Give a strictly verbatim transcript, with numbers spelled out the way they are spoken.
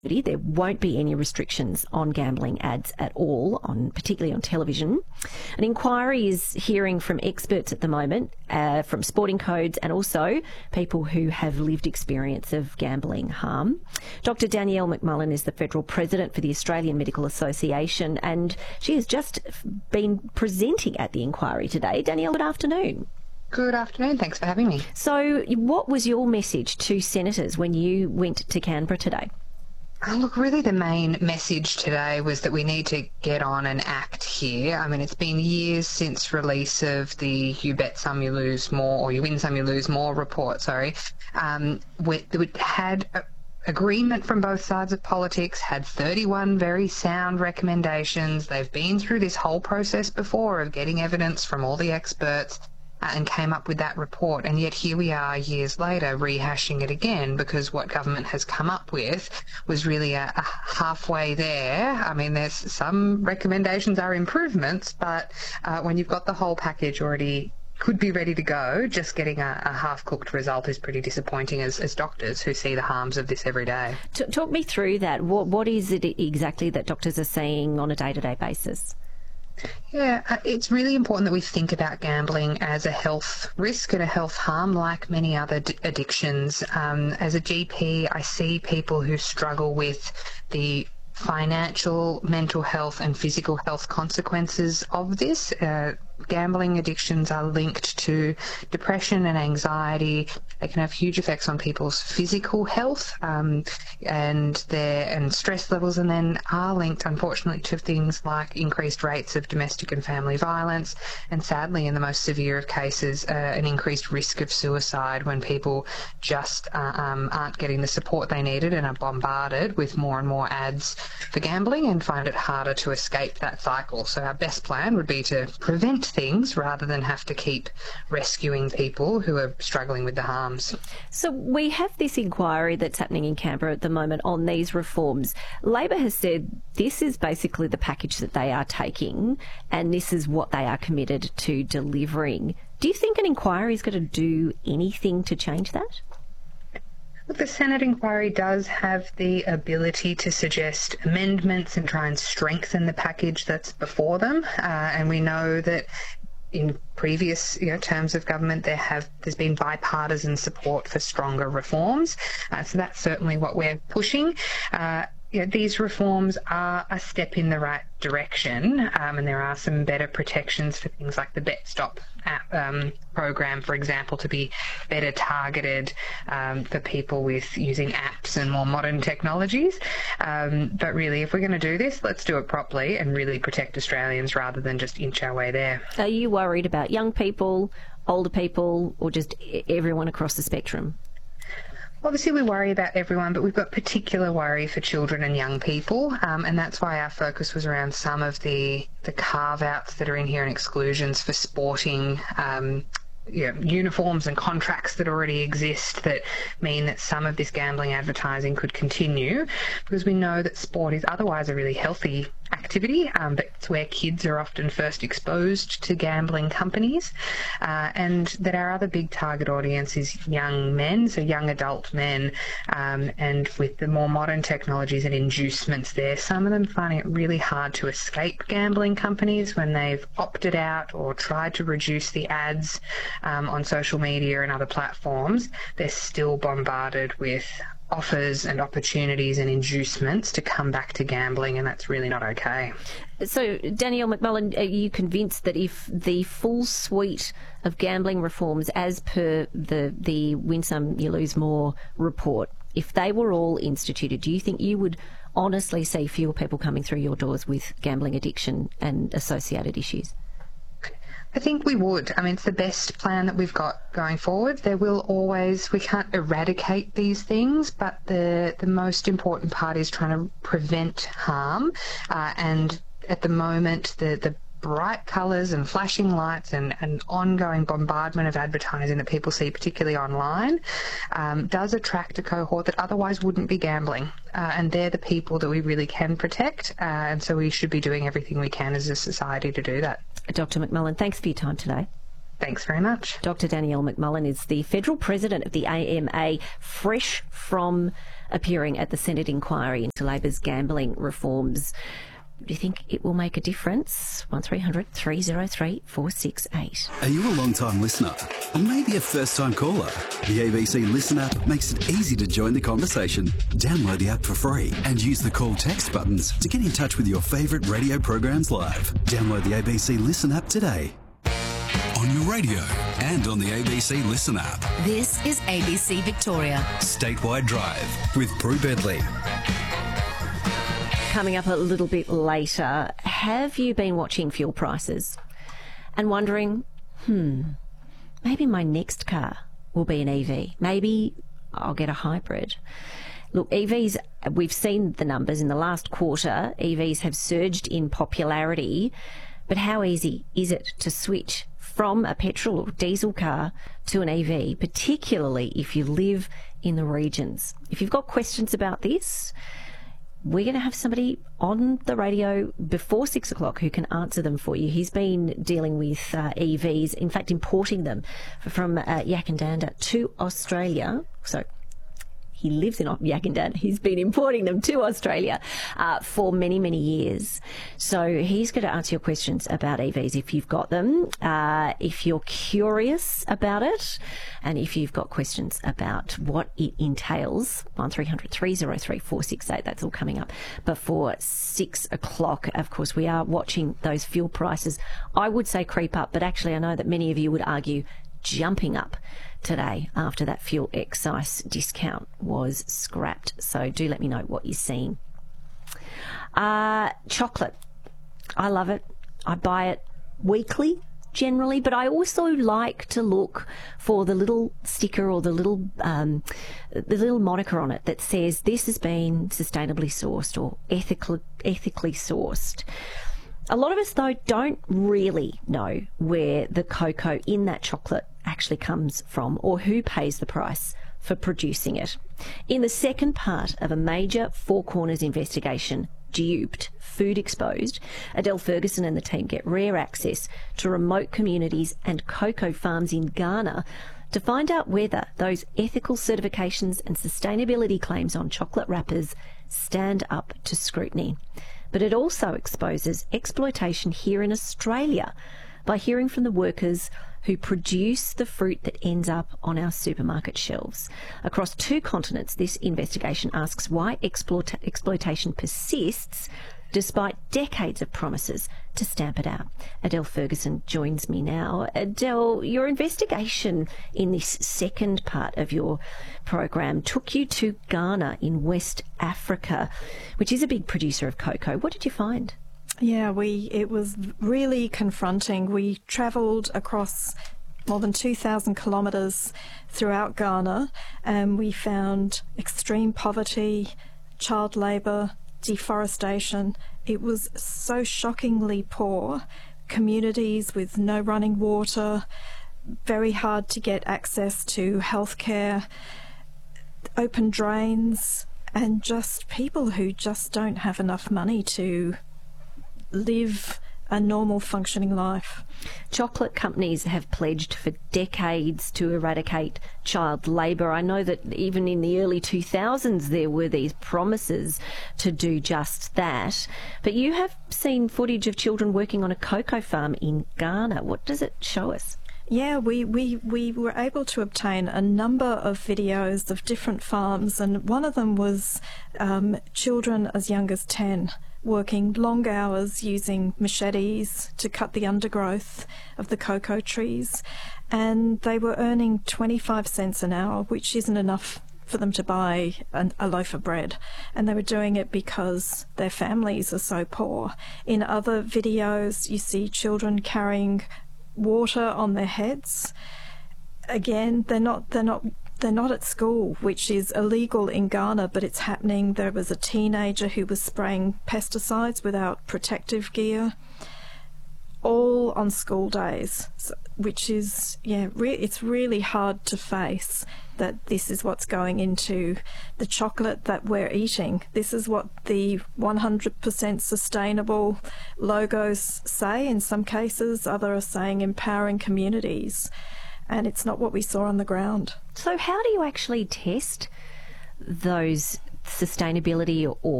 There won't be any restrictions on gambling ads at all, on particularly on television. An inquiry is hearing from experts at the moment, uh, from sporting codes and also people who have lived experience of gambling harm. Doctor Danielle McMullen is the Federal President for the Australian Medical Association, and she has just been presenting at the inquiry today. Danielle, good afternoon. Good afternoon. Thanks for having me. So what was your message to senators when you went to Canberra today? Oh, look, really the main message today was that we need to get on and act here. I mean, it's been years since release of the You Bet Some You Lose More, or You Win Some You Lose More report, sorry. Um, we, we had a, agreement from both sides of politics, had thirty-one very sound recommendations. They've been through this whole process before of getting evidence from all the experts, and came up with that report, and yet here we are years later rehashing it again because what government has come up with was really a, a halfway there. I mean, there's some recommendations are improvements, but uh, when you've got the whole package already could be ready to go, just getting a, a half-cooked result is pretty disappointing as, as doctors who see the harms of this every day. Talk me through that. What, what is it exactly that doctors are seeing on a day-to-day basis? Yeah, it's really important that we think about gambling as a health risk and a health harm like many other d- addictions. Um, as a G P, I see people who struggle with the financial, mental health and physical health consequences of this. Uh, gambling addictions are linked to depression and anxiety. They can have huge effects on people's physical health um, and their and stress levels, and then are linked, unfortunately, to things like increased rates of domestic and family violence, and sadly, in the most severe of cases, uh, an increased risk of suicide when people just uh, um, aren't getting the support they needed and are bombarded with more and more ads for gambling and find it harder to escape that cycle. So our best plan would be to prevent things rather than have to keep rescuing people who are struggling with the harms. So we have this inquiry that's happening in Canberra at the moment on these reforms. Labor has said this is basically the package that they are taking and this is what they are committed to delivering. Do you think an inquiry is going to do anything to change that? Look, the Senate inquiry does have the ability to suggest amendments and try and strengthen the package that's before them. Uh, and we know that in previous you know, terms of government, there have there's been bipartisan support for stronger reforms. Uh, so that's certainly what we're pushing. Uh, you know, these reforms are a step in the right direction, um, and there are some better protections for things like the BetStop app, um, program, for example, to be better targeted um, for people with using apps and more modern technologies. Um, but really, if we're going to do this, let's do it properly and really protect Australians rather than just inch our way there. Are you worried about young people, older people, or just everyone across the spectrum? Obviously, we worry about everyone, but we've got particular worry for children and young people, um, and that's why our focus was around some of the, the carve-outs that are in here and exclusions for sporting um, you know, uniforms and contracts that already exist that mean that some of this gambling advertising could continue, because we know that sport is otherwise a really healthy activity, um, but it's where kids are often first exposed to gambling companies, uh, and that our other big target audience is young men, so young adult men, um, and with the more modern technologies and inducements there, some of them finding it really hard to escape gambling companies when they've opted out or tried to reduce the ads um, on social media and other platforms. They're still bombarded with offers and opportunities and inducements to come back to gambling, and that's really not okay. So, Danielle McMullen, are you convinced that if the full suite of gambling reforms as per the, the Win Some You Lose More report, if they were all instituted, do you think you would honestly see fewer people coming through your doors with gambling addiction and associated issues? I think we would. I mean, it's the best plan that we've got going forward. There will always, we can't eradicate these things, but the the most important part is trying to prevent harm. Uh, and at the moment, the, the bright colours and flashing lights and, and ongoing bombardment of advertising that people see, particularly online, um, does attract a cohort that otherwise wouldn't be gambling. Uh, and they're the people that we really can protect. Uh, and so we should be doing everything we can as a society to do that. Doctor McMullen, thanks for your time today. Thanks very much. Doctor Danielle McMullen is the Federal President of the A M A, fresh from appearing at the Senate inquiry into Labor's gambling reforms. Do you think it will make a difference? one three hundred three oh three four six eight. Are you a long-time listener? Or maybe a first-time caller? The A B C Listen app makes it easy to join the conversation. Download the app for free and use the call text buttons to get in touch with your favourite radio programs live. Download the A B C Listen app today. On your radio and on the A B C Listen app. This is A B C Victoria. Statewide Drive with Prue Bedley. Coming up a little bit later, have you been watching fuel prices and wondering, hmm, maybe my next car will be an E V. Maybe I'll get a hybrid. Look, E Vs, we've seen the numbers in the last quarter. E Vs have surged in popularity, but how easy is it to switch from a petrol or diesel car to an E V, particularly if you live in the regions? If you've got questions about this, we're going to have somebody on the radio before six o'clock who can answer them for you. He's been dealing with uh, E Vs, in fact, importing them from uh, Yakandanda to Australia. So he lives in Yakandanda. He's been importing them to Australia uh, for many, many years. So he's going to answer your questions about E Vs if you've got them, uh, if you're curious about it, and if you've got questions about what it entails. one three hundred three oh three four six eight. That's all coming up before six o'clock. Of course, we are watching those fuel prices, I would say, creep up, but actually I know that many of you would argue jumping up today after that fuel excise discount was scrapped. So do let me know what you're seeing. Uh, chocolate. I love it. I buy it weekly generally, but I also like to look for the little sticker or the little um, the little moniker on it that says this has been sustainably sourced or ethically ethically sourced. A lot of us, though, don't really know where the cocoa in that chocolate actually comes from or who pays the price for producing it. In the second part of a major Four Corners investigation, Duped, Food Exposed, Adele Ferguson and the team get rare access to remote communities and cocoa farms in Ghana to find out whether those ethical certifications and sustainability claims on chocolate wrappers stand up to scrutiny. But it also exposes exploitation here in Australia by hearing from the workers who produce the fruit that ends up on our supermarket shelves. Across two continents, this investigation asks why exploit- exploitation persists despite decades of promises to stamp it out. Adele Ferguson joins me now. Adele, your investigation in this second part of your program took you to Ghana in West Africa, which is a big producer of cocoa. What did you find? Yeah, we it was really confronting. We travelled across more than two thousand kilometres throughout Ghana, and we found extreme poverty, child labour, deforestation. It was so shockingly poor. Communities with no running water, very hard to get access to healthcare, open drains, and just people who just don't have enough money to live a normal functioning life. Chocolate companies have pledged for decades to eradicate child labour. I know that even in the early two thousands there were these promises to do just that. But you have seen footage of children working on a cocoa farm in Ghana. What does it show us? Yeah, we, we, we were able to obtain a number of videos of different farms, and one of them was um, children as young as ten working long hours using machetes to cut the undergrowth of the cocoa trees, and they were earning twenty-five cents an hour, which isn't enough for them to buy an, a loaf of bread, and they were doing it because their families are so poor. In other videos you see children carrying water on their heads. Again, they're not they're not they're not at school, which is illegal in Ghana, but it's happening. There was a teenager who was spraying pesticides without protective gear, all on school days, which is, yeah, re- it's really hard to face that this is what's going into the chocolate that we're eating. This is what the one hundred percent sustainable logos say in some cases. Others are saying empowering communities. And it's not what we saw on the ground. So how do you actually test those sustainability or